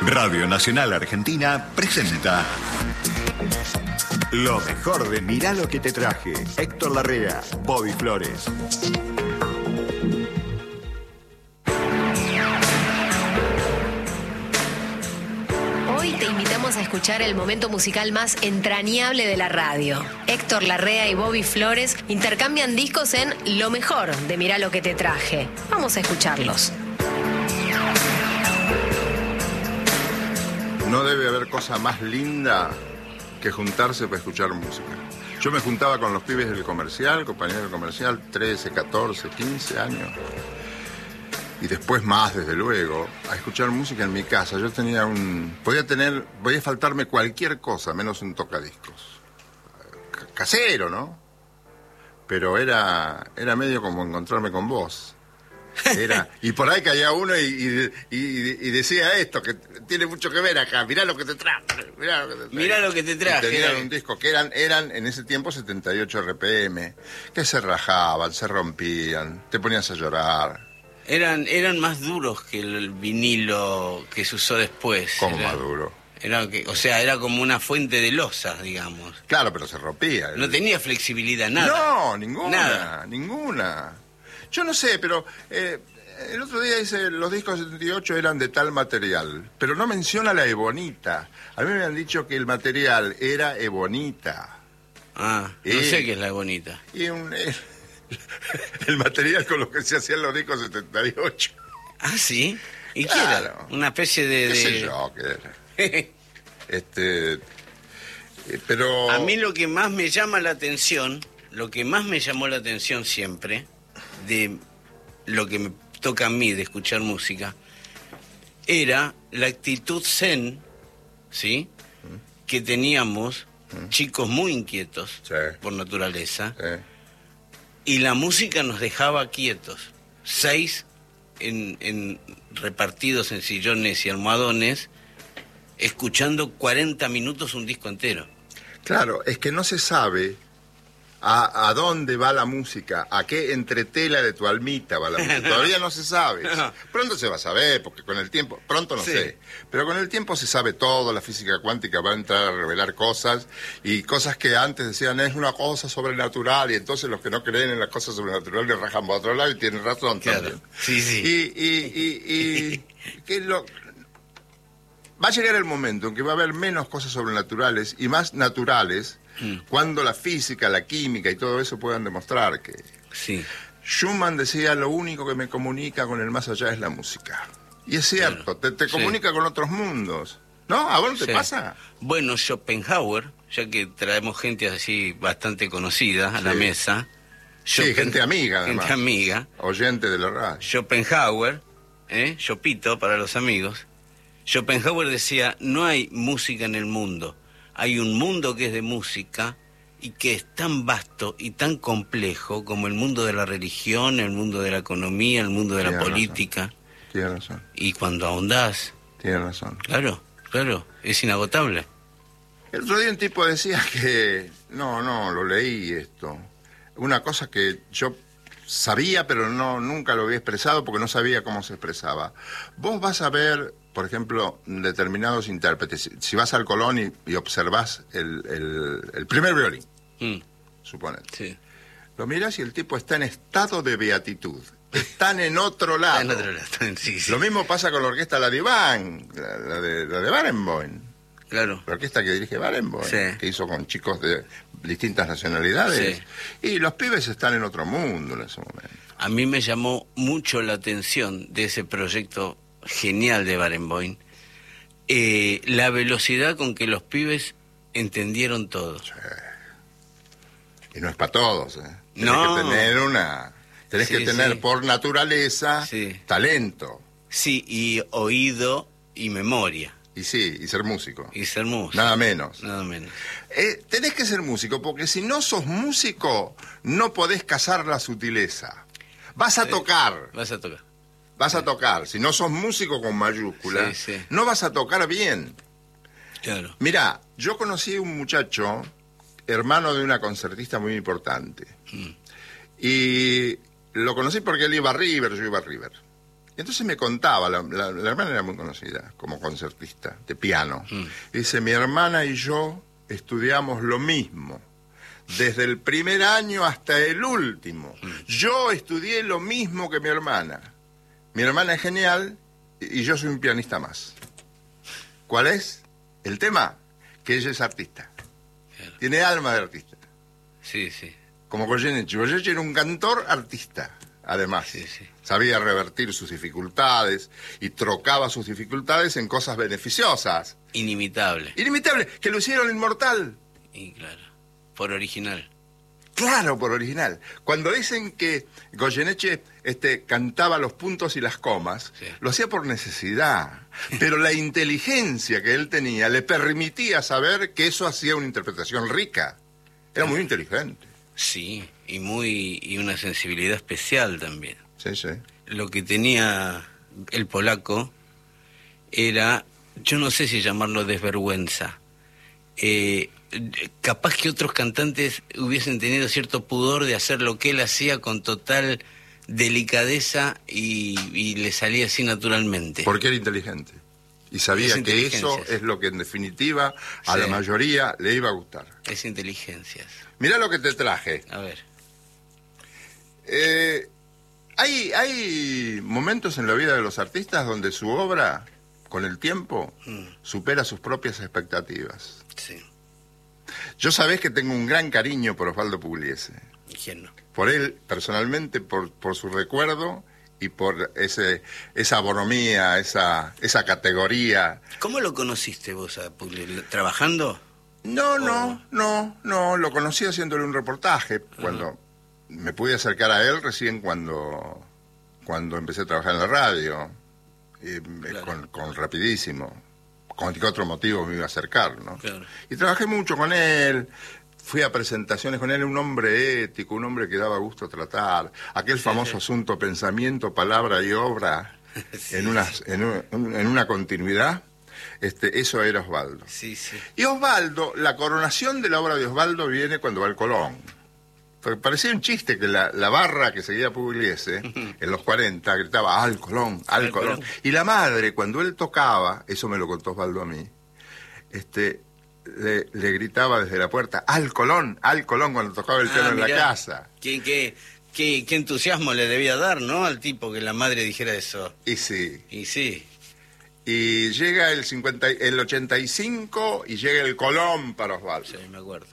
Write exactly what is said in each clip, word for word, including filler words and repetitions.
Radio Nacional Argentina presenta lo mejor de Mirá lo que te traje. Héctor Larrea, Bobby Flores. Hoy te invitamos a escuchar el momento musical más entrañable de la radio. Héctor Larrea y Bobby Flores intercambian discos en Lo mejor de Mirá lo que te traje. Vamos a escucharlos. No debe haber cosa más linda que juntarse para escuchar música. Yo me juntaba con los pibes del comercial, compañeros del comercial, trece, catorce, quince años. Y después más, desde luego, a escuchar música en mi casa. Yo tenía un... Podía tener... Podía faltarme cualquier cosa, menos un tocadiscos. C- casero, ¿no? Pero era, era medio como encontrarme con vos. Era, y por ahí caía uno y, y, y, y decía esto, que tiene mucho que ver acá, mirá lo que te traje, mirá lo que te traje. Mirá lo que te traje. Y tenían un disco que eran, eran en ese tiempo setenta y ocho R P M, que se rajaban, se rompían, te ponías a llorar. Eran, eran más duros que el vinilo que se usó después. ¿Cómo Era, más duro? Era que, o sea, era como una fuente de losas, digamos. Claro, pero se rompía. No tenía flexibilidad, nada. No, ninguna, Nada. ninguna. Yo no sé, pero eh, el otro día dice los discos de setenta y ocho eran de tal material, pero no menciona la ebonita. A mí me han dicho que el material era ebonita. Ah, no Y- sé qué es la bonita. Y un, el, el material con lo que se hacían los discos setenta y ocho. Ah, ¿sí? ¿Y Claro. qué era? Una especie de... ¿Qué sé de... yo qué era? Este, eh, pero... A mí lo que más me llama la atención, lo que más me llamó la atención siempre, de lo que me toca a mí de escuchar música, era la actitud zen, ¿sí? Que teníamos, chicos muy inquietos, Sí. por naturaleza, eh, y la música nos dejaba quietos. Seis en, en, repartidos en sillones y almohadones, escuchando cuarenta minutos un disco entero. Claro, es que no se sabe a, a dónde va la música, a qué entretela de tu almita va la música. No. Todavía no se sabe. No. Pronto se va a saber, porque con el tiempo, pronto no Sí. sé, pero con el tiempo se sabe todo, la física cuántica va a entrar a revelar cosas, y cosas que antes decían es una cosa sobrenatural, y entonces los que no creen en las cosas sobrenaturales rajan por otro lado y tienen razón Claro. también. Sí, sí. Y, y, y, y que lo... Va a llegar el momento en que va a haber menos cosas sobrenaturales y más naturales, Mm. cuando la física, la química y todo eso puedan demostrar que... Sí. Schumann decía, lo único que me comunica con el más allá es la música. Y es cierto, Claro. te, te Sí. comunica con otros mundos. ¿No? ¿A vos no te Sí. pasa? Bueno, Schopenhauer, ya que traemos gente así bastante conocida a la Sí. mesa. Sí, Schopen- gente amiga, Gente además. amiga. Oyente de la radio. Schopenhauer, ¿eh? Chopito para los amigos. Schopenhauer decía, no hay música en el mundo. Hay un mundo que es de música y que es tan vasto y tan complejo como el mundo de la religión, el mundo de la economía, el mundo de la Tiene razón. política. Tiene razón, Y cuando ahondás, tiene razón. claro, claro, es inagotable. El otro día un tipo decía que... No, no, lo leí esto. Una cosa que yo sabía, pero no nunca lo había expresado porque no sabía cómo se expresaba. Vos vas a ver, por ejemplo, determinados intérpretes. Si vas al Colón y, y observás el, el, el primer violín, Mm, suponete. sí. Lo mirás y el tipo está en estado de beatitud. Están en otro lado. En otro lado, sí, sí. Lo mismo pasa con la orquesta La Diván, la, la de, la de Barenboim. Claro. La orquesta que dirige Barenboim, Sí. que hizo con chicos de distintas nacionalidades. Sí. Y los pibes están en otro mundo en ese momento. A mí me llamó mucho la atención de ese proyecto genial de Barenboim, eh, la velocidad con que los pibes entendieron todo. Y no es para todos, ¿eh? Tenés No. que tener una... Tenés Sí, que tener sí. por naturaleza Sí. talento. Sí, y oído y memoria, Y sí, y ser músico. y ser músico. Nada menos. Nada menos. Eh, tenés que ser músico, porque si no sos músico, no podés cazar la sutileza. Vas a tocar, Vas a tocar. vas a tocar. Si no sos músico con mayúscula, Sí, sí. no vas a tocar bien. Claro. Mirá, yo conocí un muchacho, hermano de una concertista muy importante. Mm. Y lo conocí porque él iba a River, yo iba a River. Entonces me contaba, la, la, la hermana era muy conocida como concertista de piano. Mm. Dice, mi hermana y yo estudiamos lo mismo, desde el primer año hasta el último. Mm. Yo estudié lo mismo que mi hermana. Mi hermana es genial y yo soy un pianista más. ¿Cuál es el tema? Que ella es artista. Claro. Tiene alma de artista. Sí, sí. Como Goyeneche. Goyeneche era un cantor artista, además. Sí, sí. Sabía revertir sus dificultades y trocaba sus dificultades en cosas beneficiosas. Inimitable. Inimitable, que lo hicieron inmortal. Y claro, por original. Claro, por original. Cuando dicen que Goyeneche este, cantaba los puntos y las comas, sí. lo hacía por necesidad. Pero la inteligencia que él tenía le permitía saber que eso hacía una interpretación rica. Era muy inteligente. Sí, y muy y una sensibilidad especial también. Sí, sí. Lo que tenía el polaco era, yo no sé si llamarlo desvergüenza. Eh, capaz que otros cantantes hubiesen tenido cierto pudor de hacer lo que él hacía con total delicadeza y, y le salía así naturalmente. Porque era inteligente. Y sabía que eso es lo que en definitiva a sí. la mayoría le iba a gustar. Es inteligencias. Mirá lo que te traje. A ver. Eh, hay, hay momentos en la vida de los artistas donde su obra, con el tiempo, mm. supera sus propias expectativas. Sí. Yo sabés que tengo un gran cariño por Osvaldo Pugliese. ¿Quién no? Por él, personalmente, por, por su recuerdo y por ese esa bonomía, esa, esa categoría. ¿Cómo lo conociste vos a Pugliese? ¿Trabajando? No, no, ¿O? no, no, lo conocí haciéndole un reportaje, cuando uh-huh. me pude acercar a él recién cuando, cuando empecé a trabajar en la radio, y, claro. con, con Rapidísimo, con qué otro motivo me iba a acercar, ¿no? Claro. Y trabajé mucho con él, fui a presentaciones con él, un hombre ético, un hombre que daba gusto tratar, aquel sí, famoso sí. asunto pensamiento, palabra y obra, sí, en, unas, sí. en, un, en una continuidad. Este, eso era Osvaldo. Sí, sí. Y Osvaldo, la coronación de la obra de Osvaldo viene cuando va al Colón. Porque parecía un chiste que la, la barra que seguía Pugliese, uh-huh. en los cuarenta, gritaba, al Colón, al, al Colón. Colón. Y la madre, cuando él tocaba, eso me lo contó Osvaldo a mí, este, le, le gritaba desde la puerta, al Colón, al Colón, cuando tocaba el piano ah, en la casa. ¿Qué, qué, qué, qué entusiasmo le debía dar, ¿no? Al tipo que la madre dijera eso. Y sí. Y sí. Y llega el, cincuenta, el ochenta y cinco y llega el Colón para Osvaldo. Sí, me acuerdo.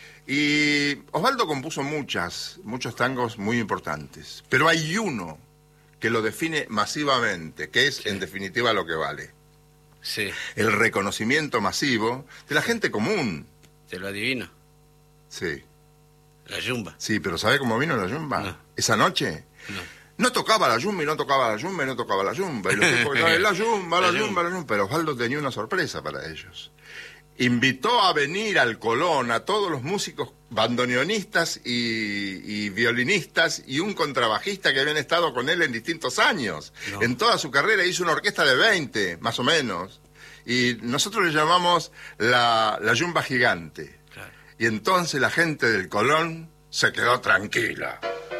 Y Osvaldo compuso muchas, muchos tangos muy importantes. Pero hay uno que lo define masivamente, que es sí. en definitiva lo que vale. Sí. El reconocimiento masivo de la gente común. ¿Te lo adivino? Sí. La yumba. Sí, pero ¿sabe cómo vino la yumba? No. Esa noche. No. No tocaba la yumba y no tocaba la yumba y no tocaba la yumba. Y los tipos que la yumba, la, la yumba, la yumba. Pero Osvaldo tenía una sorpresa para ellos. Invitó a venir al Colón a todos los músicos bandoneonistas y, y violinistas y un contrabajista que habían estado con él en distintos años. No. En toda su carrera hizo una orquesta de veinte, más o menos. Y nosotros le llamamos la, la yumba gigante. Claro. Y entonces la gente del Colón se quedó tranquila.